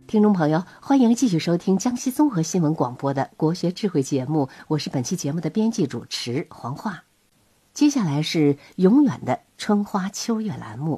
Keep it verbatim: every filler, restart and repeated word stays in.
听众朋友，欢迎继续收听江西综合新闻广播的国学智慧节目，我是本期节目的编辑主持黄化。接下来是永远的春花秋月栏目。